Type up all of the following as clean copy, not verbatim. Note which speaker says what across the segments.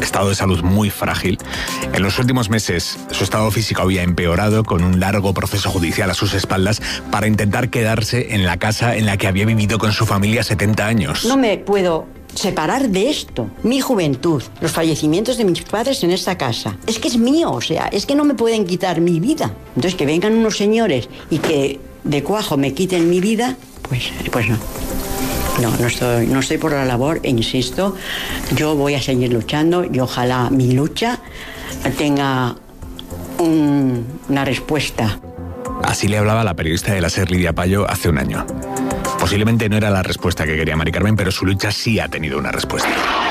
Speaker 1: estado de salud muy frágil. En los últimos meses su estado físico había empeorado con un largo proceso judicial a sus espaldas para intentar quedarse en la casa en la que había vivido con su familia 70 años.
Speaker 2: No me puedo separar de esto, mi juventud, los fallecimientos de mis padres en esta casa. Es que es mío, o sea, es que no me pueden quitar mi vida. Entonces que vengan unos señores y que de cuajo me quiten mi vida, pues no. No estoy por la labor e insisto, yo voy a seguir luchando y ojalá mi lucha tenga una respuesta.
Speaker 1: Así le hablaba la periodista de la SER, Lidia Payo, hace un año. Posiblemente no era la respuesta que quería Mari Carmen, pero su lucha sí ha tenido una respuesta.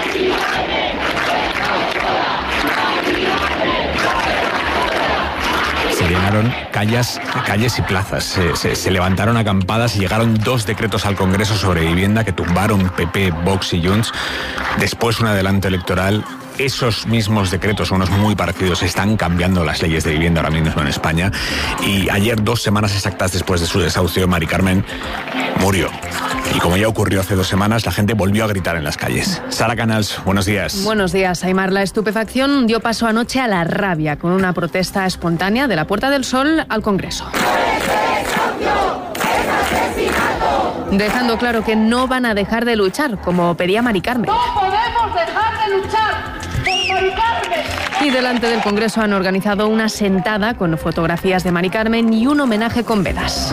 Speaker 1: Se llenaron calles y plazas. Se levantaron acampadas y llegaron 2 decretos al Congreso sobre vivienda que tumbaron PP, Vox y Junts. Después un adelanto electoral. Esos mismos decretos, unos muy parecidos, están cambiando las leyes de vivienda ahora mismo en España. Y ayer, 2 semanas exactas después de su desahucio, Mari Carmen murió. Y como ya ocurrió hace 2 semanas, la gente volvió a gritar en las calles. Sara Canals, buenos días.
Speaker 3: Buenos días, Aimar. La estupefacción dio paso anoche a la rabia con una protesta espontánea de la Puerta del Sol al Congreso. Dejando claro que no van a dejar de luchar, como pedía Mari Carmen.
Speaker 4: ¡No podemos dejar de luchar por Mari Carmen!
Speaker 3: Y delante del Congreso han organizado una sentada con fotografías de Mari Carmen y un homenaje con velas.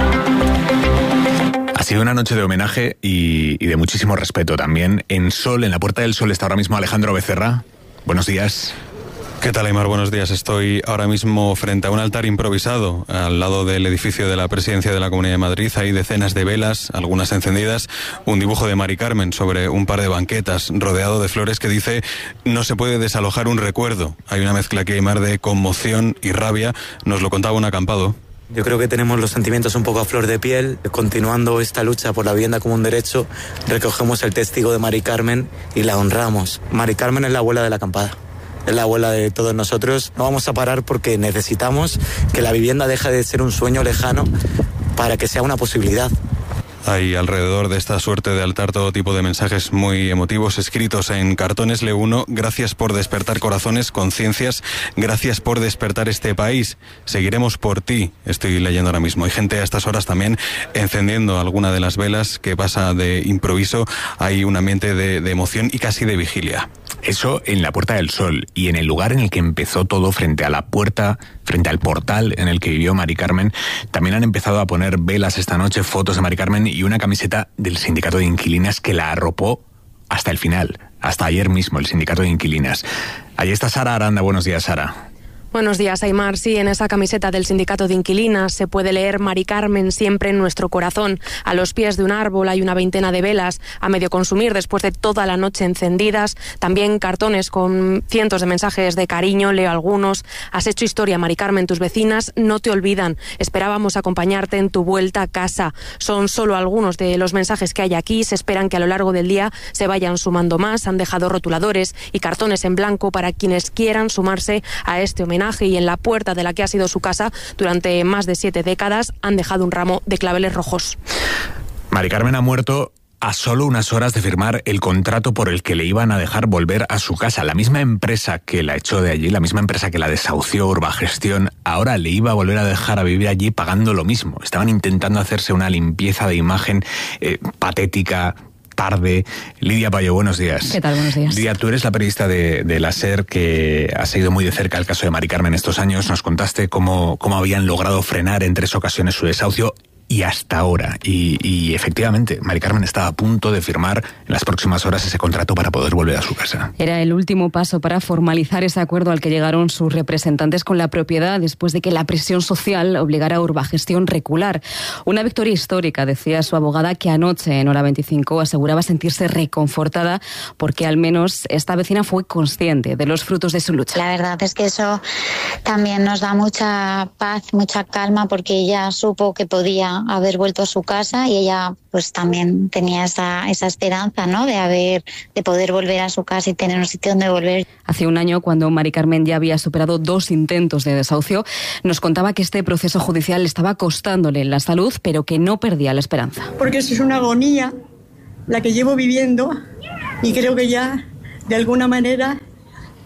Speaker 1: Ha sido una noche de homenaje y de muchísimo respeto también. En la Puerta del Sol está ahora mismo Alejandro Becerra. Buenos días.
Speaker 5: ¿Qué tal, Aimar? Buenos días. Estoy ahora mismo frente a un altar improvisado al lado del edificio de la Presidencia de la Comunidad de Madrid. Hay decenas de velas, algunas encendidas, un dibujo de Mari Carmen sobre un par de banquetas rodeado de flores que dice: no se puede desalojar un recuerdo. Hay una mezcla aquí, Aimar, de conmoción y rabia. Nos lo contaba un acampado.
Speaker 6: Yo creo que tenemos los sentimientos un poco a flor de piel. Continuando esta lucha por la vivienda como un derecho, recogemos el testigo de Mari Carmen y la honramos. Mari Carmen es la abuela de la acampada. Es la abuela de todos nosotros. No vamos a parar porque necesitamos que la vivienda deje de ser un sueño lejano para que sea una posibilidad.
Speaker 5: Hay alrededor de esta suerte de altar todo tipo de mensajes muy emotivos escritos en cartones. Leo uno: gracias por despertar corazones, conciencias, gracias por despertar este país, seguiremos por ti. Estoy leyendo ahora mismo. Hay gente a estas horas también encendiendo alguna de las velas que pasa de improviso. Hay un ambiente de emoción y casi de vigilia.
Speaker 1: Eso en la Puerta del Sol, y en el lugar en el que empezó todo, frente a la puerta, frente al portal en el que vivió Mari Carmen, también han empezado a poner velas esta noche, fotos de Mari Carmen y una camiseta del sindicato de inquilinas que la arropó hasta el final, hasta ayer mismo, el sindicato de inquilinas. Allí está Sara Aranda. Buenos días, Sara.
Speaker 3: Buenos días, Aimar. Sí, en esa camiseta del sindicato de inquilinas se puede leer: Mari Carmen siempre en nuestro corazón. A los pies de un árbol hay una veintena de velas a medio consumir después de toda la noche encendidas. También cartones con cientos de mensajes de cariño. Leo algunos: has hecho historia, Mari Carmen, tus vecinas no te olvidan. Esperábamos acompañarte en tu vuelta a casa. Son solo algunos de los mensajes que hay aquí. Se esperan que a lo largo del día se vayan sumando más. Han dejado rotuladores y cartones en blanco para quienes quieran sumarse a este homenaje. Y en la puerta de la que ha sido su casa durante más de 7 décadas han dejado un ramo de claveles rojos.
Speaker 1: Mari Carmen ha muerto a solo unas horas de firmar el contrato por el que le iban a dejar volver a su casa. La misma empresa que la echó de allí, la misma empresa que la desahució, Urbagestión, ahora le iba a volver a dejar a vivir allí pagando lo mismo. Estaban intentando hacerse una limpieza de imagen patética, tarde. Lidia Payo, buenos días.
Speaker 7: ¿Qué tal? Buenos días.
Speaker 1: Lidia, tú eres la periodista de la SER que ha seguido muy de cerca el caso de Mari Carmen estos años. Nos contaste cómo habían logrado frenar en 3 ocasiones su desahucio y hasta ahora. Y efectivamente, Mari Carmen está a punto de firmar en las próximas horas ese contrato para poder volver a su casa.
Speaker 7: Era el último paso para formalizar ese acuerdo al que llegaron sus representantes con la propiedad después de que la presión social obligara a Urbagestión recular. Una victoria histórica, decía su abogada, que anoche en Hora 25 aseguraba sentirse reconfortada porque al menos esta vecina fue consciente de los frutos de su lucha.
Speaker 8: La verdad es que eso también nos da mucha paz, mucha calma, porque ella supo que podía haber vuelto a su casa y ella pues también tenía esa esperanza, ¿no?, de poder volver a su casa y tener un sitio donde volver.
Speaker 7: Hace un año, cuando Mari Carmen ya había superado 2 intentos de desahucio, nos contaba que este proceso judicial estaba costándole la salud, pero que no perdía la esperanza.
Speaker 9: Porque eso es una agonía la que llevo viviendo y creo que ya de alguna manera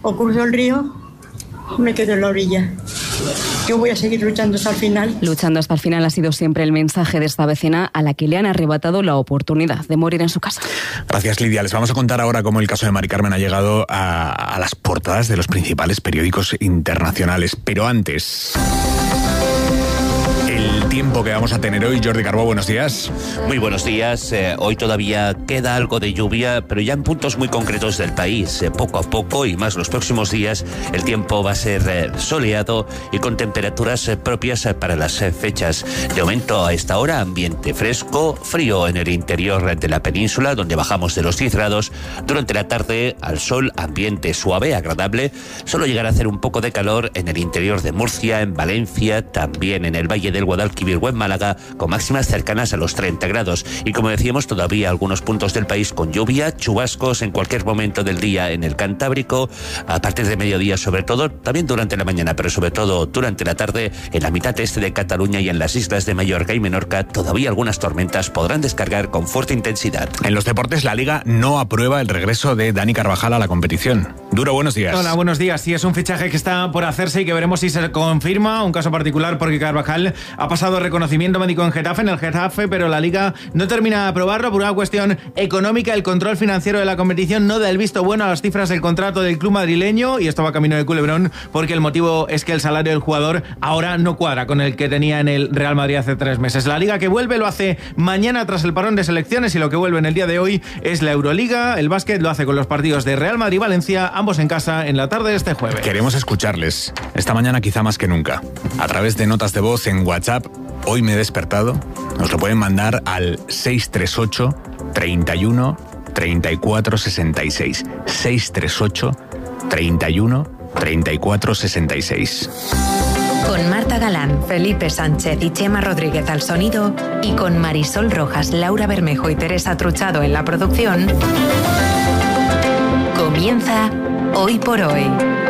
Speaker 2: o cruzo el río o me quedo en la orilla. Yo voy a seguir luchando hasta el final.
Speaker 7: Luchando hasta el final ha sido siempre el mensaje de esta vecina a la que le han arrebatado la oportunidad de morir en su casa.
Speaker 1: Gracias, Lidia. Les vamos a contar ahora cómo el caso de Mari Carmen ha llegado a las portadas de los principales periódicos internacionales. Pero antes, el tiempo que vamos a tener hoy. Jordi Carbó, buenos días.
Speaker 9: Muy buenos días. Hoy todavía queda algo de lluvia, pero ya en puntos muy concretos del país. Poco a poco y más los próximos días, el tiempo va a ser soleado y con temperaturas propias para las fechas. De momento, a esta hora, ambiente fresco, frío en el interior de la península, donde bajamos de los 10 grados. Durante la tarde, al sol, ambiente suave, agradable. Solo llegará a hacer un poco de calor en el interior de Murcia, en Valencia, también en el Valle del Guadalquivir o en Málaga, con máximas cercanas a los 30 grados. Y como decíamos, todavía algunos puntos del país con lluvia, chubascos en cualquier momento del día en el Cantábrico, a partir de mediodía sobre todo, también durante la mañana, pero sobre todo durante la tarde, en la mitad este de Cataluña y en las islas de Mallorca y Menorca, todavía algunas tormentas podrán descargar con fuerte intensidad.
Speaker 1: En los deportes, la Liga no aprueba el regreso de Dani Carvajal a la competición. Duro, buenos días.
Speaker 10: Hola, buenos días. Sí, es un fichaje que está por hacerse y que veremos si se confirma. Un caso particular porque Carvajal ha pasado reconocimiento médico en el Getafe, pero la Liga no termina de aprobarlo por una cuestión económica. El control financiero de la competición no da el visto bueno a las cifras del contrato del club madrileño y esto va camino de culebrón porque el motivo es que el salario del jugador ahora no cuadra con el que tenía en el Real Madrid hace 3 meses. La Liga que vuelve lo hace mañana tras el parón de selecciones y lo que vuelve en el día de hoy es la Euroliga. El básquet lo hace con los partidos de Real Madrid-Valencia, ambos en casa en la tarde de este jueves.
Speaker 1: Queremos escucharles esta mañana quizá más que nunca a través de notas de voz en WhatsApp. Hoy me he despertado. Nos lo pueden mandar al 638 31 34 66. 638 31 34 66.
Speaker 11: Con Marta Galán, Felipe Sánchez y Chema Rodríguez al sonido y con Marisol Rojas, Laura Bermejo y Teresa Truchado en la producción, comienza Hoy por Hoy.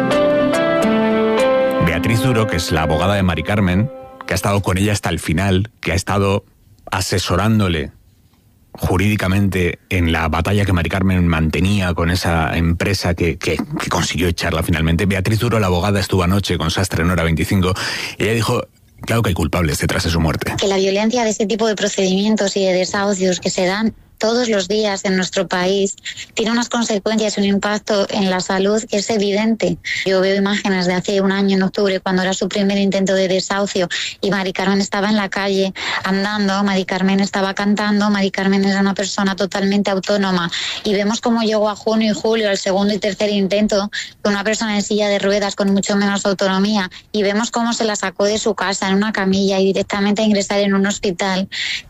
Speaker 1: Beatriz Duro, que es la abogada de Mari Carmen, que ha estado con ella hasta el final, que ha estado asesorándole jurídicamente en la batalla que Mari Carmen mantenía con esa empresa que consiguió echarla finalmente. Beatriz Duro, la abogada, estuvo anoche con Sastre en Hora 25 y ella dijo, claro que hay culpables detrás de su muerte.
Speaker 8: Que la violencia de este tipo de procedimientos y de desahucios que se dan todos los días en nuestro país tiene unas consecuencias, un impacto en la salud que es evidente. Yo veo imágenes de hace un año en octubre cuando era su primer intento de desahucio y Mari Carmen estaba en la calle andando, Mari Carmen estaba cantando, Mari Carmen era una persona totalmente autónoma y vemos cómo llegó a junio y julio el segundo y tercer intento con una persona en silla de ruedas con mucho menos autonomía y vemos cómo se la sacó de su casa en una camilla y directamente a ingresar en un hospital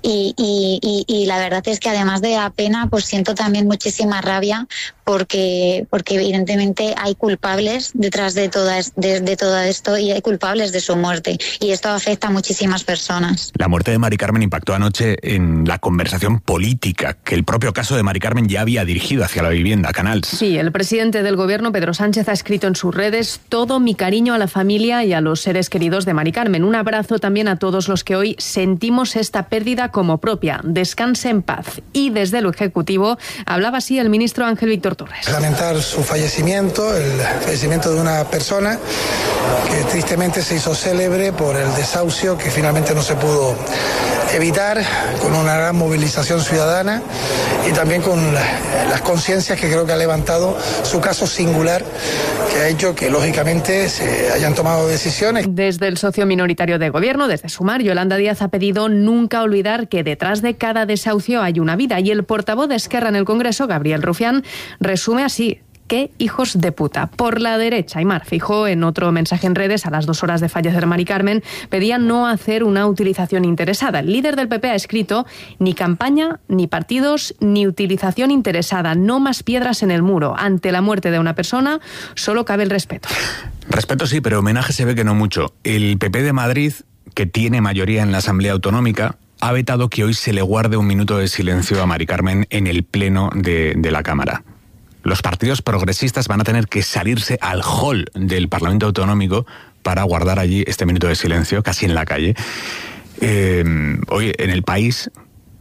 Speaker 8: y la verdad es que además de la pena, pues siento también muchísima rabia porque evidentemente hay culpables detrás de todo esto y hay culpables de su muerte y esto afecta a muchísimas personas.
Speaker 1: La muerte de Mari Carmen impactó anoche en la conversación política que el propio caso de Mari Carmen ya había dirigido hacia la vivienda, Canals.
Speaker 3: Sí, el presidente del gobierno, Pedro Sánchez, ha escrito en sus redes: todo mi cariño a la familia y a los seres queridos de Mari Carmen. Un abrazo también a todos los que hoy sentimos esta pérdida como propia. Descanse en paz. Y desde el Ejecutivo hablaba así el ministro Ángel Víctor Torres.
Speaker 12: Lamentar su fallecimiento, el fallecimiento de una persona que tristemente se hizo célebre por el desahucio que finalmente no se pudo evitar, con una gran movilización ciudadana y también con las conciencias que creo que ha levantado su caso singular, que ha hecho que lógicamente se hayan tomado decisiones.
Speaker 3: Desde el socio minoritario de gobierno, desde Sumar, Yolanda Díaz ha pedido nunca olvidar que detrás de cada desahucio hay una vida y el portavoz de Esquerra en el Congreso, Gabriel Rufián, resume así: ¡qué hijos de puta! Por la derecha, Aimar Feijóo, en otro mensaje en redes a las 2 horas de fallecer Mari Carmen, pedía no hacer una utilización interesada. El líder del PP ha escrito: ni campaña, ni partidos, ni utilización interesada. No más piedras en el muro. Ante la muerte de una persona, solo cabe el respeto.
Speaker 1: Respeto sí, pero homenaje se ve que no mucho. El PP de Madrid, que tiene mayoría en la Asamblea Autonómica, ha vetado que hoy se le guarde un minuto de silencio a Mari Carmen en el pleno de la Cámara. Los partidos progresistas van a tener que salirse al hall del Parlamento Autonómico para guardar allí este minuto de silencio, casi en la calle. Hoy en El País,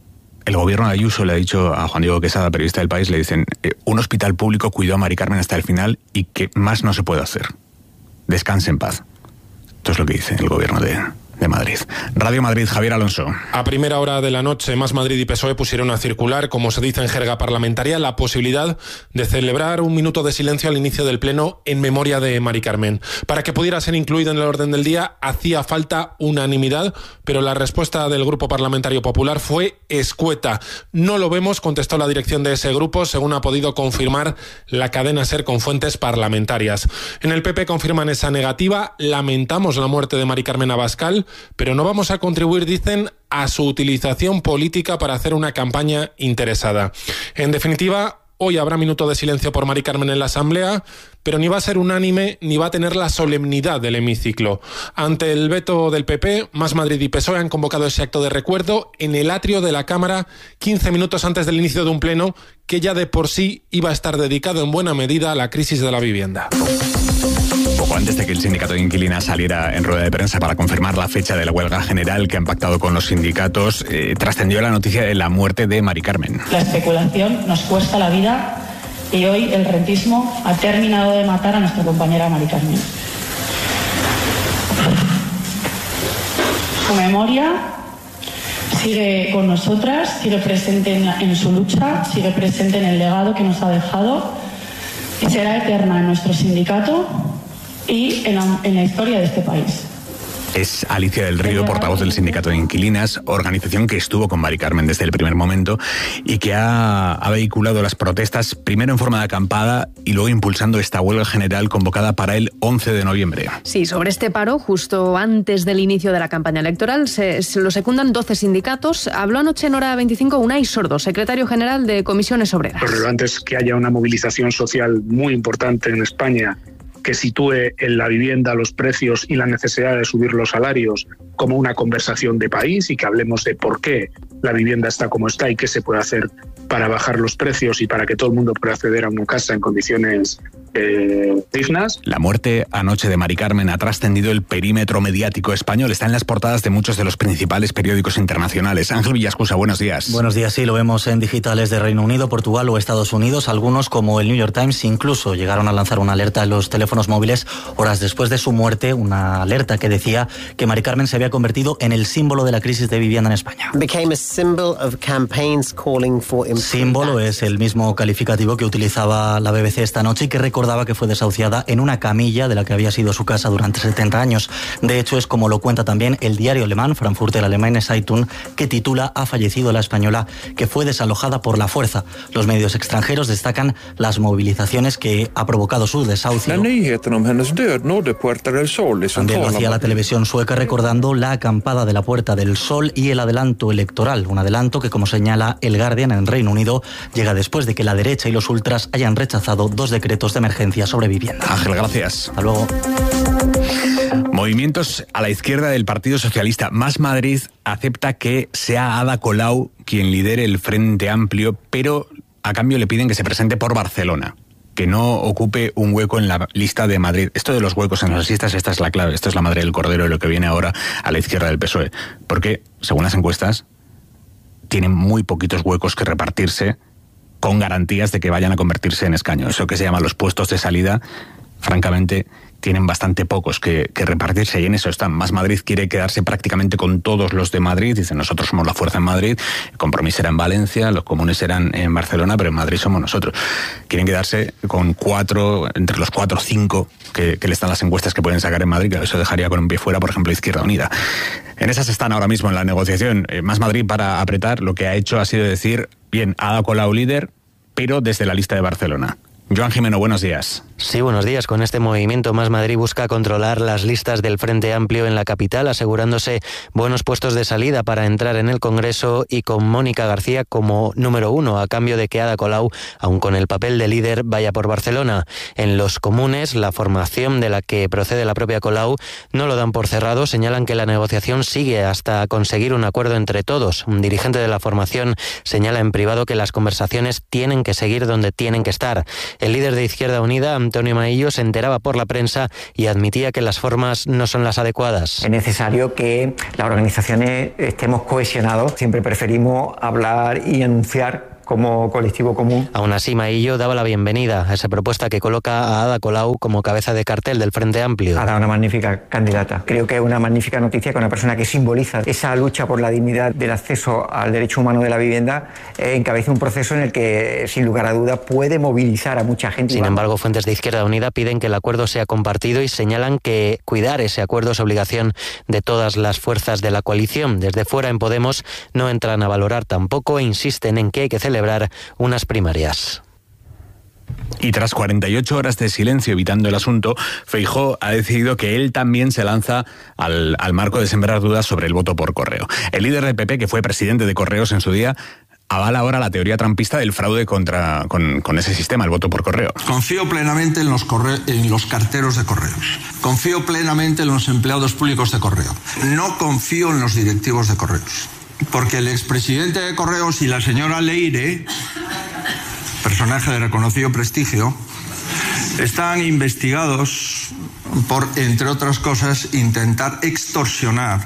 Speaker 1: el gobierno de Ayuso le ha dicho a Juan Diego Quesada, periodista del País, le dicen, un hospital público cuidó a Mari Carmen hasta el final y que más no se puede hacer. Descanse en paz. Esto es lo que dice el gobierno de Madrid. Radio Madrid, Javier Alonso.
Speaker 13: A primera hora de la noche, Más Madrid y PSOE pusieron a circular, como se dice en jerga parlamentaria, la posibilidad de celebrar un minuto de silencio al inicio del pleno en memoria de Mari Carmen. Para que pudiera ser incluido en el orden del día, hacía falta unanimidad, pero la respuesta del Grupo Parlamentario Popular fue escueta. No lo vemos, contestó la dirección de ese grupo, según ha podido confirmar la cadena SER con fuentes parlamentarias. En el PP confirman esa negativa, lamentamos la muerte de Mari Carmen Abascal, pero no vamos a contribuir, dicen, a su utilización política para hacer una campaña interesada. En definitiva, hoy habrá minuto de silencio por Mari Carmen en la Asamblea, pero ni va a ser unánime ni va a tener la solemnidad del hemiciclo. Ante el veto del PP, Más Madrid y PSOE han convocado ese acto de recuerdo en el atrio de la Cámara 15 minutos antes del inicio de un pleno que ya de por sí iba a estar dedicado en buena medida a la crisis de la vivienda.
Speaker 1: Poco antes de que el sindicato de inquilinas saliera en rueda de prensa para confirmar la fecha de la huelga general que han pactado con los sindicatos, trascendió la noticia de la muerte de Mari Carmen.
Speaker 14: La especulación nos cuesta la vida y hoy el rentismo ha terminado de matar a nuestra compañera Mari Carmen. Su memoria sigue con nosotras, sigue presente en su lucha, sigue presente en el legado que nos ha dejado y será eterna en nuestro sindicato y en la historia de este país.
Speaker 1: Es Alicia del Río, portavoz del Sindicato de Inquilinas, organización que estuvo con Mari Carmen desde el primer momento y que ha vehiculado las protestas primero en forma de acampada y luego impulsando esta huelga general convocada para el 11 de noviembre.
Speaker 15: Sí, sobre este paro, justo antes del inicio de la campaña electoral, se lo secundan 12 sindicatos. Habló anoche en Hora 25 Unai Sordo, secretario general de Comisiones Obreras.
Speaker 16: Lo relevante es que haya una movilización social muy importante en España que sitúe en la vivienda los precios y la necesidad de subir los salarios como una conversación de país y que hablemos de por qué la vivienda está como está y qué se puede hacer para bajar los precios y para que todo el mundo pueda acceder a una casa en condiciones dignas.
Speaker 1: La muerte anoche de Mari Carmen ha trascendido el perímetro mediático español. Está en las portadas de muchos de los principales periódicos internacionales. Ángel Villascusa, buenos días.
Speaker 17: Buenos días, sí, lo vemos en digitales de Reino Unido, Portugal o Estados Unidos. Algunos, como el New York Times, incluso llegaron a lanzar una alerta en los teléfonos móviles horas después de su muerte, una alerta que decía que Mari Carmen se había convertido en el símbolo de la crisis de vivienda en España. Símbolo es el mismo calificativo que utilizaba la BBC esta noche y que recordaba que fue desahuciada en una camilla de la que había sido su casa durante 70 años. De hecho, es como lo cuenta también el diario alemán, Frankfurter Allgemeine Zeitung, que titula "Ha fallecido la española que fue desalojada por la fuerza". Los medios extranjeros destacan las movilizaciones que ha provocado su desahucio. También lo hacía la televisión sueca, recordando la acampada de la Puerta del Sol y el adelanto electoral. Un adelanto que, como señala el Guardian en Reino Unido, llega después de que la derecha y los ultras hayan rechazado 2 decretos de emergencia sobre vivienda.
Speaker 1: Ángel, gracias.
Speaker 17: Hasta luego.
Speaker 1: Movimientos a la izquierda del Partido Socialista. Más Madrid acepta que sea Ada Colau quien lidere el Frente Amplio, pero a cambio le piden que se presente por Barcelona, que no ocupe un hueco en la lista de Madrid. Esto de los huecos en las listas, esta es la clave. Esto es la madre del cordero de lo que viene ahora a la izquierda del PSOE. Porque, según las encuestas, tienen muy poquitos huecos que repartirse con garantías de que vayan a convertirse en escaño. Eso que se llama los puestos de salida, francamente, tienen bastante pocos que repartirse, y en eso están. Más Madrid quiere quedarse prácticamente con todos los de Madrid. Dicen, nosotros somos la fuerza en Madrid, el Compromís será en Valencia, los comunes serán en Barcelona, pero en Madrid somos nosotros. Quieren quedarse con 4, entre los 4 o 5 que les dan las encuestas que pueden sacar en Madrid, que eso dejaría con un pie fuera, por ejemplo, Izquierda Unida. En esas están ahora mismo en la negociación. Más Madrid, para apretar, lo que ha hecho ha sido decir, bien, Ada Colau líder, pero desde la lista de Barcelona. Joan Jimeno, buenos días.
Speaker 18: Sí, buenos días. Con este movimiento, Más Madrid busca controlar las listas del Frente Amplio en la capital, asegurándose buenos puestos de salida para entrar en el Congreso, y con Mónica García como número 1, a cambio de que Ada Colau, aun con el papel de líder, vaya por Barcelona. En los comunes, la formación de la que procede la propia Colau no lo dan por cerrado. Señalan que la negociación sigue hasta conseguir un acuerdo entre todos. Un dirigente de la formación señala en privado que las conversaciones tienen que seguir donde tienen que estar. El líder de Izquierda Unida Antonio Maillo se enteraba por la prensa y admitía que las formas no son las adecuadas.
Speaker 19: Es necesario que las organizaciones estemos cohesionados. Siempre preferimos hablar y anunciar como colectivo común.
Speaker 18: Aún así, Maillo daba la bienvenida a esa propuesta que coloca a Ada Colau como cabeza de cartel del Frente Amplio.
Speaker 19: Ada, una magnífica candidata. Creo que es una magnífica noticia que una persona que simboliza esa lucha por la dignidad del acceso al derecho humano de la vivienda encabeza un proceso en el que, sin lugar a dudas, puede movilizar a mucha gente.
Speaker 18: Sin embargo, fuentes de Izquierda Unida piden que el acuerdo sea compartido y señalan que cuidar ese acuerdo es obligación de todas las fuerzas de la coalición. Desde fuera, en Podemos, no entran a valorar tampoco e insisten en que hay que celebrar unas primarias.
Speaker 1: Y tras 48 horas de silencio evitando el asunto, Feijóo ha decidido que él también se lanza al marco de sembrar dudas sobre el voto por correo. El líder del PP, que fue presidente de Correos en su día, avala ahora la teoría trumpista del fraude con ese sistema, el voto por correo.
Speaker 20: Confío plenamente en los carteros de correos. Confío plenamente en los empleados públicos de correo. No confío en los directivos de correos. Porque el expresidente de Correos y la señora Leire, personaje de reconocido prestigio, están investigados por, entre otras cosas, intentar extorsionar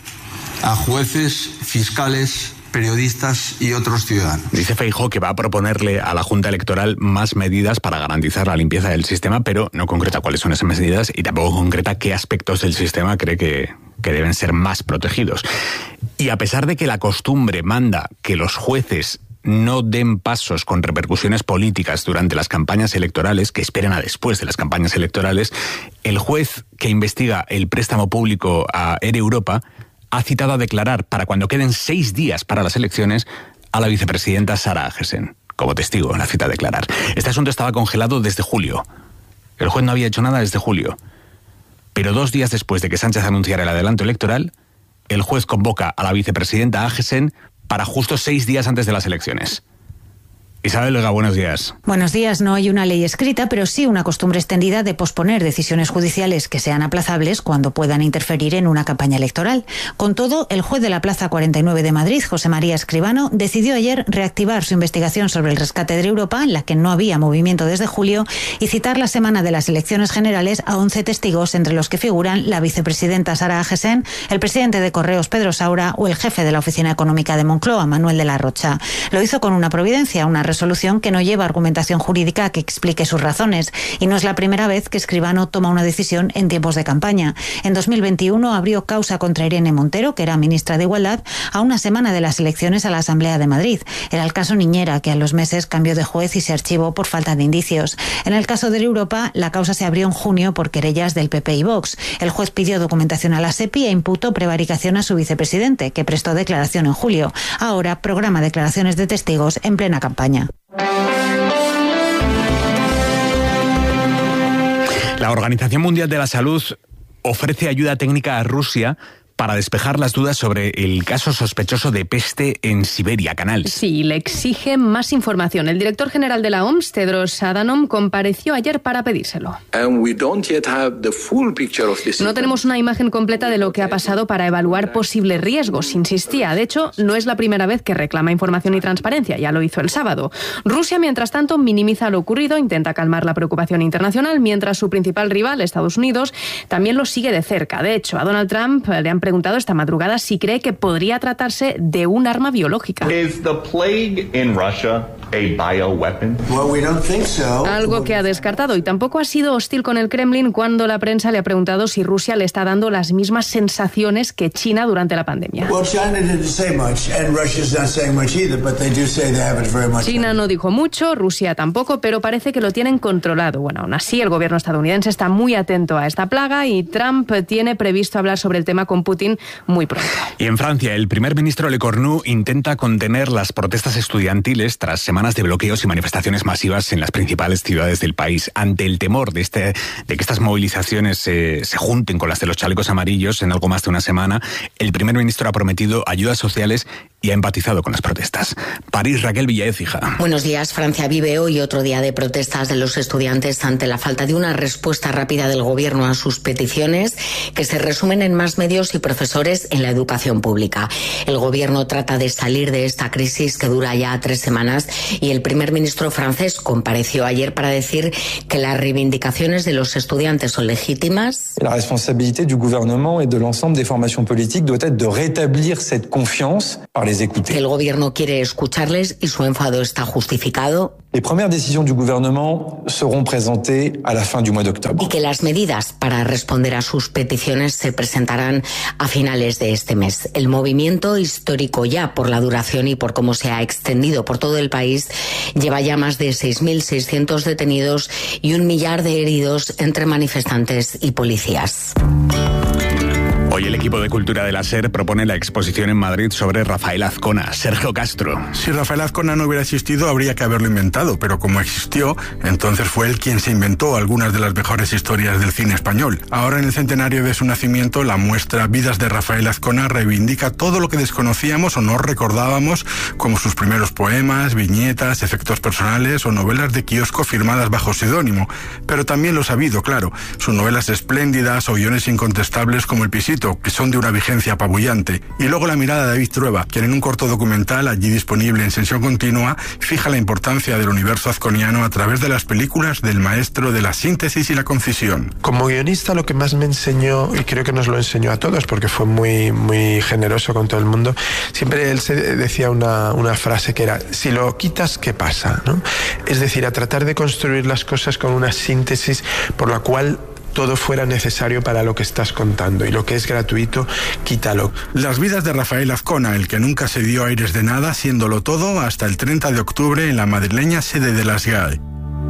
Speaker 20: a jueces, fiscales, periodistas y otros ciudadanos.
Speaker 1: Dice Feijóo que va a proponerle a la Junta Electoral más medidas para garantizar la limpieza del sistema, pero no concreta cuáles son esas medidas y tampoco concreta qué aspectos del sistema cree que deben ser más protegidos. Y a pesar de que la costumbre manda que los jueces no den pasos con repercusiones políticas durante las campañas electorales, que esperen a después de las campañas electorales, el juez que investiga el préstamo público a Air Europa ha citado a declarar, para cuando queden 6 días para las elecciones, a la vicepresidenta Sara Agesen, como testigo, la cita a declarar. Este asunto estaba congelado desde julio. El juez no había hecho nada desde julio. Pero 2 días después de que Sánchez anunciara el adelanto electoral, el juez convoca a la vicepresidenta Agesen para justo 6 días antes de las elecciones. Isabel Vega, buenos días.
Speaker 21: Buenos días. No hay una ley escrita, pero sí una costumbre extendida de posponer decisiones judiciales que sean aplazables cuando puedan interferir en una campaña electoral. Con todo, el juez de la Plaza 49 de Madrid, José María Escribano, decidió ayer reactivar su investigación sobre el rescate de Europa, en la que no había movimiento desde julio, y citar la semana de las elecciones generales a 11 testigos, entre los que figuran la vicepresidenta Sara Agesen, el presidente de Correos, Pedro Saura, o el jefe de la Oficina Económica de Moncloa, Manuel de la Rocha. Lo hizo con una providencia, una resolución que no lleva argumentación jurídica que explique sus razones, y no es la primera vez que Escribano toma una decisión en tiempos de campaña. En 2021 abrió causa contra Irene Montero, que era ministra de Igualdad, a una semana de las elecciones a la Asamblea de Madrid. Era el caso Niñera, que a los meses cambió de juez y se archivó por falta de indicios. En el caso de Europa, la causa se abrió en junio por querellas del PP y Vox. El juez pidió documentación a la SEPI e imputó prevaricación a su vicepresidente, que prestó declaración en julio. Ahora programa declaraciones de testigos en plena campaña.
Speaker 1: La Organización Mundial de la Salud ofrece ayuda técnica a Rusia para despejar las dudas sobre el caso sospechoso de peste en Siberia, Canal.
Speaker 15: Sí, le exige más información. El director general de la OMS, Tedros Adhanom, compareció ayer para pedírselo. No tenemos una imagen completa de lo que ha pasado para evaluar posibles riesgos, insistía. De hecho, no es la primera vez que reclama información y transparencia, ya lo hizo el sábado. Rusia, mientras tanto, minimiza lo ocurrido, intenta calmar la preocupación internacional, mientras su principal rival, Estados Unidos, también lo sigue de cerca. De hecho, a Donald Trump le han preguntado esta madrugada si cree que podría tratarse de un arma biológica. Algo que ha descartado, y tampoco ha sido hostil con el Kremlin cuando la prensa le ha preguntado si Rusia le está dando las mismas sensaciones que China durante la pandemia. China no dijo mucho, Rusia tampoco, pero parece que lo tienen controlado. Bueno, aún así, el gobierno estadounidense está muy atento a esta plaga y Trump tiene previsto hablar sobre el tema con Putin muy pronto.
Speaker 1: Y en Francia, el primer ministro Le Cornu intenta contener las protestas estudiantiles tras semanas de bloqueos y manifestaciones masivas en las principales ciudades del país. Ante el temor de que estas movilizaciones se junten con las de los chalecos amarillos en algo más de una semana, el primer ministro ha prometido ayudas sociales y ha empatizado con las protestas. París, Raquel Villaécija.
Speaker 4: Buenos días. Francia vive hoy otro día de protestas de los estudiantes ante la falta de una respuesta rápida del gobierno a sus peticiones, que se resumen en más medios y profesores en la educación pública. El gobierno trata de salir de esta crisis que dura ya 3 semanas y el primer ministro francés compareció ayer para decir que las reivindicaciones de los estudiantes son legítimas.
Speaker 22: La responsabilité du gouvernement et de l'ensemble des formations politiques doit être de rétablir cette confiance par les écouter.
Speaker 4: El gobierno quiere escucharles y su enfado está justificado.
Speaker 22: Les premières décisions du gouvernement seront présentées à la fin du mois d'octobre.
Speaker 4: Y que las medidas para responder a sus peticiones se presentarán a finales de este mes. El movimiento histórico, ya por la duración y por cómo se ha extendido por todo el país, lleva ya más de 6.600 detenidos y 1 millar de heridos entre manifestantes y policías.
Speaker 1: Hoy el equipo de cultura de la SER propone la exposición en Madrid sobre Rafael Azcona. Sergio Castro.
Speaker 23: Si Rafael Azcona no hubiera existido, habría que haberlo inventado, pero como existió, entonces fue él quien se inventó algunas de las mejores historias del cine español. Ahora, en el centenario de su nacimiento, la muestra Vidas de Rafael Azcona reivindica todo lo que desconocíamos o no recordábamos, como sus primeros poemas, viñetas, efectos personales o novelas de kiosco firmadas bajo seudónimo. Pero también lo sabido, claro, sus novelas espléndidas o guiones incontestables como El Pisito, que son de una vigencia apabullante. Y luego la mirada de David Trueba, quien en un corto documental, allí disponible en sesión continua, fija la importancia del universo azconiano a través de las películas del maestro de la síntesis y la concisión.
Speaker 24: Como guionista, lo que más me enseñó, y creo que nos lo enseñó a todos porque fue muy generoso con todo el mundo, siempre él se decía una frase que era: si lo quitas, ¿qué pasa?, ¿no? Es decir, a tratar de construir las cosas con una síntesis por la cual todo fuera necesario para lo que estás contando, y lo que es gratuito, quítalo.
Speaker 23: Las vidas de Rafael Azcona, el que nunca se dio aires de nada, siéndolo todo, hasta el 30 de octubre en la madrileña sede de las GAE.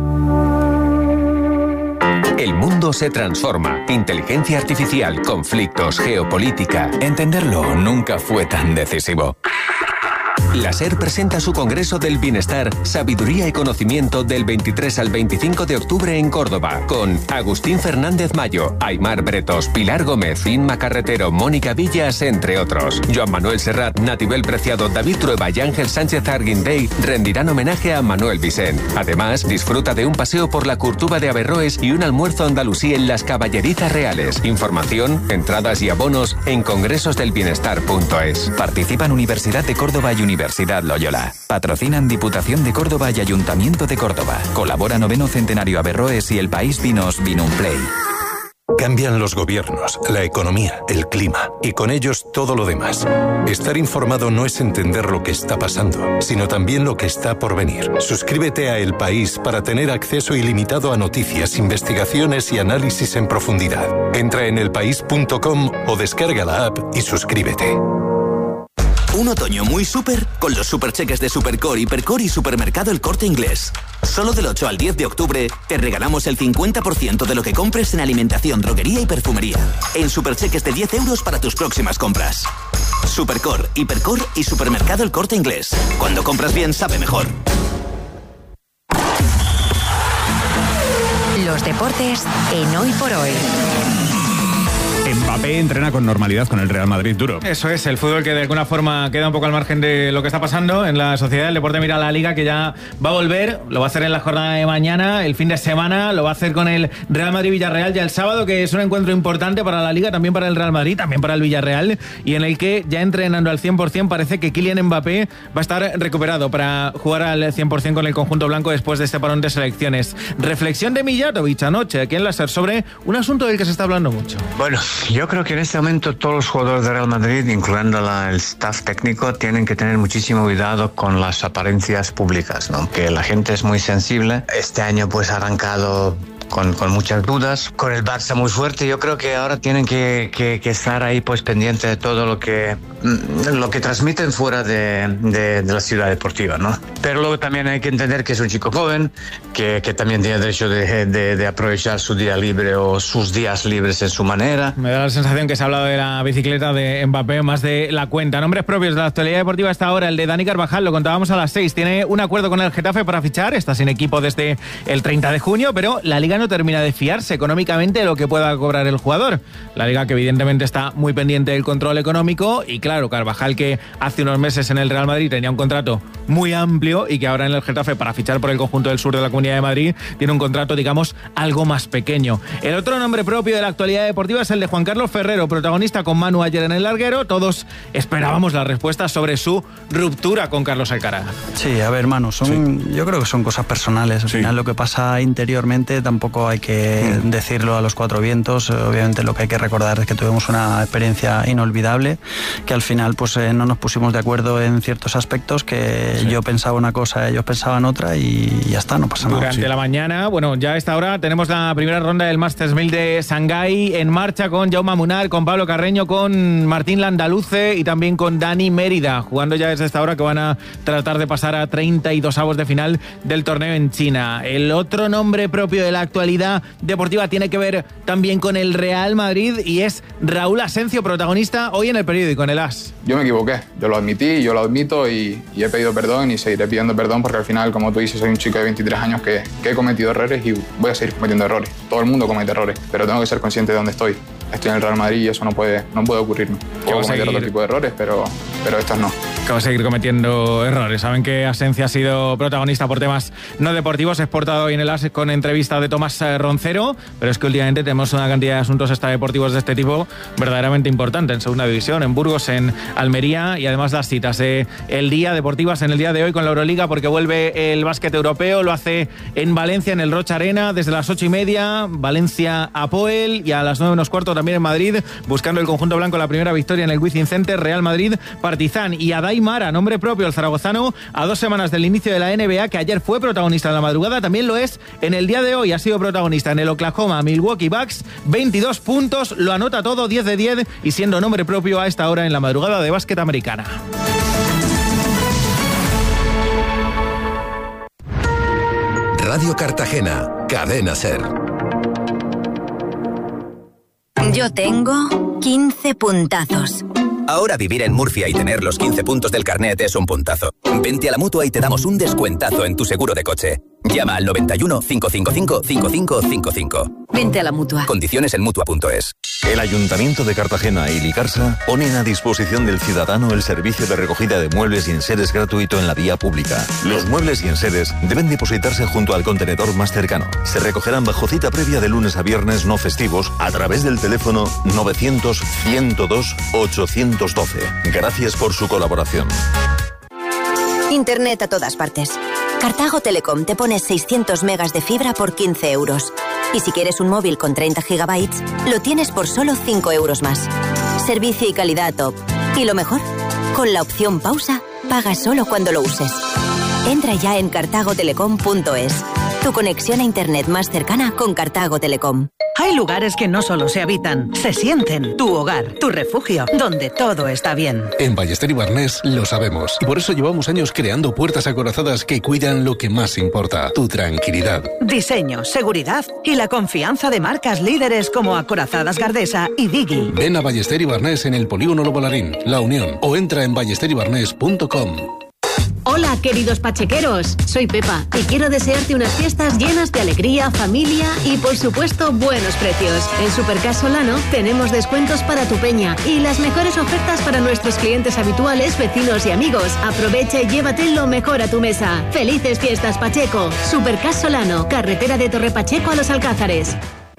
Speaker 25: El mundo se transforma. Inteligencia artificial, conflictos, geopolítica. Entenderlo nunca fue tan decisivo. La SER presenta su Congreso del Bienestar, Sabiduría y Conocimiento del 23 al 25 de octubre en Córdoba, con Agustín Fernández Mayo, Aymar Bretos, Pilar Gómez, Inma Carretero, Mónica Villas, entre otros. Joan Manuel Serrat, Natibel Preciado, David Trueba y Ángel Sánchez Arguindey rendirán homenaje a Manuel Vicent. Además, disfruta de un paseo por la Curtuba de Averroes y un almuerzo andalusí en las Caballerizas Reales. Información, entradas y abonos en congresosdelbienestar.es.
Speaker 26: Participan Universidad de Córdoba y Universidad Loyola. Patrocinan Diputación de Córdoba y Ayuntamiento de Córdoba. Colabora 9º Centenario Averroes y El País Vinos Vinumplay.
Speaker 27: Cambian los gobiernos, la economía, el clima y con ellos todo lo demás. Estar informado no es entender lo que está pasando, sino también lo que está por venir. Suscríbete a El País para tener acceso ilimitado a noticias, investigaciones y análisis en profundidad. Entra en elpaís.com o descarga la app y suscríbete.
Speaker 28: Un otoño muy súper con los supercheques de Supercore, Hipercore y Supermercado El Corte Inglés. Solo del 8 al 10 de octubre te regalamos el 50% de lo que compres en alimentación, droguería y perfumería. En supercheques de 10 euros para tus próximas compras. Supercore, Hipercore y Supermercado El Corte Inglés. Cuando compras bien, sabe mejor.
Speaker 11: Los deportes en Hoy por Hoy.
Speaker 1: Mbappé entrena con normalidad con el Real Madrid, Duro.
Speaker 10: Eso es, el fútbol que de alguna forma queda un poco al margen de lo que está pasando en la sociedad. El deporte mira a la Liga, que ya va a volver, lo va a hacer en la jornada de mañana, el fin de semana, lo va a hacer con el Real Madrid-Villarreal ya el sábado, que es un encuentro importante para la Liga, también para el Real Madrid, también para el Villarreal, y en el que ya entrenando al 100% parece que Kylian Mbappé va a estar recuperado para jugar al 100% con el conjunto blanco después de este parón de selecciones. Reflexión de Mijatovic anoche aquí en la SER sobre un asunto del que se está hablando mucho.
Speaker 29: Bueno, yo creo que en este momento todos los jugadores de Real Madrid, incluyendo el staff técnico, tienen que tener muchísimo cuidado con las apariencias públicas, ¿no? Que la gente es muy sensible. Este año pues ha arrancado con muchas dudas, con el Barça muy fuerte. Yo creo que ahora tienen que estar ahí pues pendiente de todo lo que transmiten fuera de la ciudad deportiva, ¿no? Pero luego también hay que entender que es un chico joven, que también tiene derecho de aprovechar su día libre o sus días libres en su manera.
Speaker 10: Me da la sensación que se ha hablado de la bicicleta de Mbappé más de la cuenta. Nombres propios de la actualidad deportiva hasta ahora, el de Dani Carvajal, lo contábamos a las 6. Tiene un acuerdo con el Getafe para fichar, está sin equipo desde el 30 de junio, pero la Liga no termina de fiarse económicamente de lo que pueda cobrar el jugador. La Liga, que evidentemente está muy pendiente del control económico, y claro, Carvajal, que hace unos meses en el Real Madrid tenía un contrato muy amplio y que ahora en el Getafe, para fichar por el conjunto del sur de la Comunidad de Madrid, tiene un contrato, digamos, algo más pequeño. El otro nombre propio de la actualidad deportiva es el de Juan Carlos Ferrero, protagonista con Manu ayer en el larguero. Todos esperábamos la respuesta sobre su ruptura con Carlos Alcaraz.
Speaker 2: Sí, a ver, Manu, yo creo que son cosas personales. Al final, lo que pasa interiormente tampoco hay que decirlo a los cuatro vientos. Obviamente lo que hay que recordar es que tuvimos una experiencia inolvidable, que al final pues no nos pusimos de acuerdo en ciertos aspectos, que yo pensaba una cosa, ellos pensaban otra, y ya está, no pasa nada.
Speaker 10: Durante la mañana, bueno, ya a esta hora tenemos la primera ronda del Masters 1000 de Shanghái en marcha, con Jaume Munar, con Pablo Carreño, con Martín Landaluce y también con Dani Mérida, jugando ya desde esta hora, que van a tratar de pasar a 32avos de final del torneo en China. El otro nombre propio de la actualidad deportiva tiene que ver también con el Real Madrid, y es Raúl Asencio, protagonista hoy en el periódico, en el AS.
Speaker 3: Yo me equivoqué, yo lo admití, yo lo admito, y he pedido perdón y seguiré pidiendo perdón, porque al final, como tú dices, soy un chico de 23 años que he cometido errores y voy a seguir cometiendo errores. Todo el mundo comete errores, pero tengo que ser consciente de dónde estoy. Estoy en el Real Madrid y eso no puede ocurrirme. Puedo cometer otro tipo de errores, pero estos no.
Speaker 10: Que va a seguir cometiendo errores. Saben que Asencio ha sido protagonista por temas no deportivos. Es portado hoy en el AS con entrevista de Tomás Roncero, pero es que últimamente tenemos una cantidad de asuntos extradeportivos de este tipo verdaderamente importante en Segunda División, en Burgos, en Almería, y además las citas el día deportivas en el día de hoy con la Euroliga, porque vuelve el básquet europeo. Lo hace en Valencia, en el Rocha Arena, desde las 8:30, Valencia Apoel, y a las 9:15 también en Madrid, buscando el conjunto blanco la primera victoria en el Wizzing Center, Real Madrid Partizan. Y Adai Mara, nombre propio, el zaragozano, a 2 semanas del inicio de la NBA, que ayer fue protagonista en la madrugada, también lo es en el día de hoy. Ha sido protagonista en el Oklahoma Milwaukee Bucks, 22 puntos, lo anota todo, 10 de 10, y siendo nombre propio a esta hora en la madrugada de básquet americana.
Speaker 5: Radio Cartagena, Cadena SER.
Speaker 6: Yo tengo 15 puntazos.
Speaker 7: Ahora vivir en Murcia y tener los 15 puntos del carnet es un puntazo. Vente a la Mutua y te damos un descuentazo en tu seguro de coche. Llama al 91 555 5555.
Speaker 6: Vente a la Mutua.
Speaker 7: Condiciones en Mutua.es.
Speaker 8: El Ayuntamiento de Cartagena y Licarsa ponen a disposición del ciudadano el servicio de recogida de muebles y enseres gratuito en la vía pública. Los muebles y enseres deben depositarse junto al contenedor más cercano. Se recogerán bajo cita previa de lunes a viernes no festivos a través del teléfono 900-102-812. Gracias por su colaboración.
Speaker 6: Internet a todas partes. Cartago Telecom te pone 600 megas de fibra por 15 euros. Y si quieres un móvil con 30 gigabytes, lo tienes por solo 5 euros más. Servicio y calidad top. Y lo mejor, con la opción pausa, pagas solo cuando lo uses. Entra ya en cartagotelecom.es. Tu conexión a Internet más cercana con Cartago Telecom.
Speaker 9: Hay lugares que no solo se habitan, se sienten. Tu hogar, tu refugio, donde todo está bien.
Speaker 12: En Ballester y Barnés lo sabemos. Y por eso llevamos años creando puertas acorazadas que cuidan lo que más importa, tu tranquilidad.
Speaker 9: Diseño, seguridad y la confianza de marcas líderes como Acorazadas Gardesa y Digi.
Speaker 12: Ven a Ballester y Barnés en el Polígono Lobolarín, La Unión, o entra en ballesteribarnés.com.
Speaker 13: Hola, queridos pachequeros, soy Pepa y quiero desearte unas fiestas llenas de alegría, familia y, por supuesto, buenos precios. En Supercas Solano tenemos descuentos para tu peña y las mejores ofertas para nuestros clientes habituales, vecinos y amigos. Aprovecha y llévate lo mejor a tu mesa. ¡Felices fiestas, Pacheco! Supercas Solano, carretera de Torre Pacheco a Los Alcázares.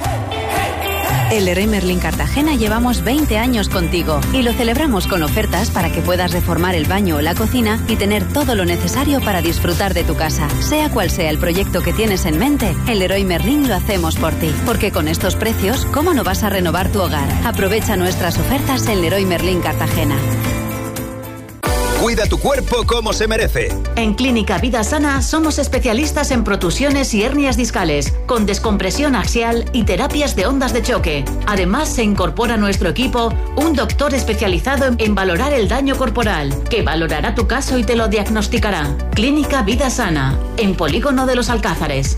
Speaker 11: En Leroy Merlin Cartagena llevamos 20 años contigo y lo celebramos con ofertas para que puedas reformar el baño o la cocina y tener todo lo necesario para disfrutar de tu casa. Sea cual sea el proyecto que tienes en mente, en Leroy Merlin lo hacemos por ti. Porque con estos precios, ¿cómo no vas a renovar tu hogar? Aprovecha nuestras ofertas en Leroy Merlin Cartagena.
Speaker 25: Cuida tu cuerpo como se merece.
Speaker 13: En Clínica Vida Sana somos especialistas en protusiones y hernias discales, con descompresión axial y terapias de ondas de choque. Además, se incorpora a nuestro equipo un doctor especializado en valorar el daño corporal, que valorará tu caso y te lo diagnosticará. Clínica Vida Sana, en Polígono de Los Alcázares.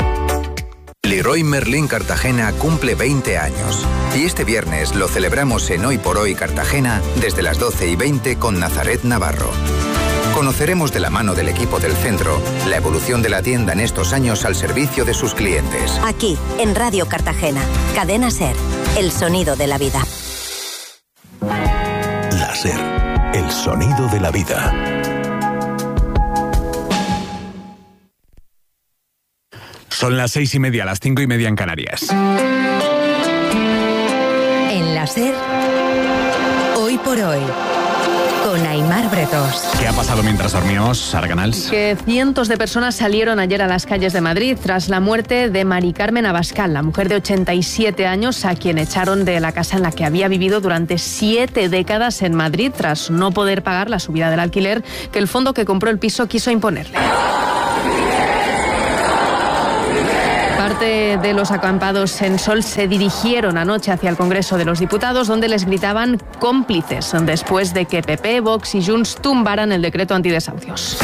Speaker 25: Leroy Merlin Cartagena cumple 20 años. Y este viernes lo celebramos en Hoy por Hoy Cartagena desde las 12:20 con Nazaret Navarro.
Speaker 14: Conoceremos de la mano del equipo del centro la evolución de la tienda en estos años al servicio de sus clientes.
Speaker 6: Aquí, en Radio Cartagena, Cadena SER, el sonido de la vida.
Speaker 5: La SER, el sonido de la vida.
Speaker 1: Son las 6:30, las 5:30 en Canarias.
Speaker 15: En la SER, hoy por hoy, con Aimar Bretos.
Speaker 1: ¿Qué ha pasado mientras dormíamos, Sara Canals?
Speaker 16: Que cientos de personas salieron ayer a las calles de Madrid tras la muerte de Mari Carmen Abascal, la mujer de 87 años a quien echaron de la casa en la que había vivido durante 7 décadas en Madrid tras no poder pagar la subida del alquiler que el fondo que compró el piso quiso imponerle. Parte de los acampados en Sol se dirigieron anoche hacia el Congreso de los Diputados, donde les gritaban cómplices después de que PP, Vox y Junts tumbaran el decreto antidesahucios.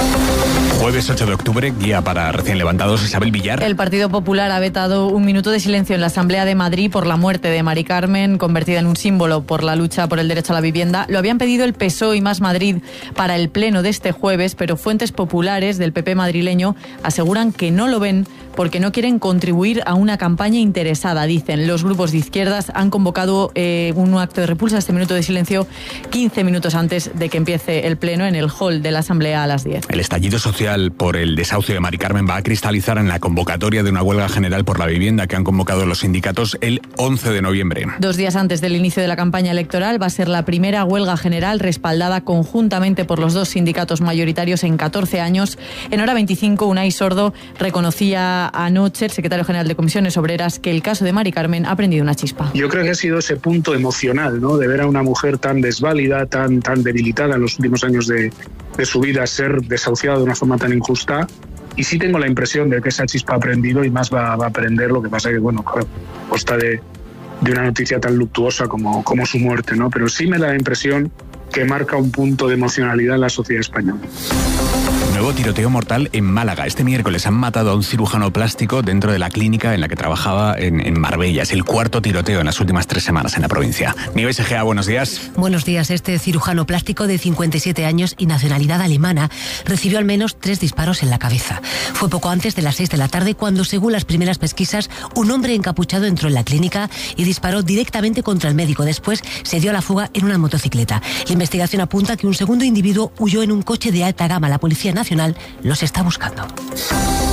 Speaker 1: Jueves 8 de octubre, guía para recién levantados. Isabel Villar.
Speaker 17: El Partido Popular ha vetado un minuto de silencio en la Asamblea de Madrid por la muerte de Mari Carmen, convertida en un símbolo por la lucha por el derecho a la vivienda. Lo habían pedido el PSOE y Más Madrid para el pleno de este jueves, pero fuentes populares del PP madrileño aseguran que no lo ven porque no quieren contribuir a una campaña interesada, dicen. Los grupos de izquierdas han convocado un acto de repulsa, este minuto de silencio, 15 minutos antes de que empiece el pleno en el hall de la Asamblea a las 10.
Speaker 1: El estallido social por el desahucio de Mari Carmen va a cristalizar en la convocatoria de una huelga general por la vivienda que han convocado los sindicatos el 11 de noviembre.
Speaker 17: 2 días antes del inicio de la campaña electoral va a ser la primera huelga general respaldada conjuntamente por los 2 sindicatos mayoritarios en 14 años. En Hora 25, Unai Sordo reconocía anoche, el secretario general de Comisiones Obreras, que el caso de Mari Carmen ha prendido una chispa.
Speaker 18: Yo creo que ha sido ese punto emocional, ¿no?, de ver a una mujer tan desválida, tan debilitada en los últimos años de su vida ser desahuciada de una forma tan injusta. Y sí tengo la impresión de que esa chispa ha prendido y más va a prender. Lo que pasa que, bueno, consta de una noticia tan luctuosa como su muerte, ¿no? Pero sí me da la impresión que marca un punto de emocionalidad en la sociedad española.
Speaker 1: Nuevo tiroteo mortal en Málaga. Este miércoles han matado a un cirujano plástico dentro de la clínica en la que trabajaba en Marbella. Es el 4º tiroteo en las últimas 3 semanas en la provincia. Nieves Egea, buenos días.
Speaker 19: Buenos días. Este cirujano plástico de 57 años y nacionalidad alemana recibió al menos 3 disparos en la cabeza. Fue poco antes de las 6 de la tarde cuando, según las primeras pesquisas, un hombre encapuchado entró en la clínica y disparó directamente contra el médico. Después se dio a la fuga en una motocicleta. La investigación apunta que un segundo individuo huyó en un coche de alta gama. La Policía Nacional los está buscando.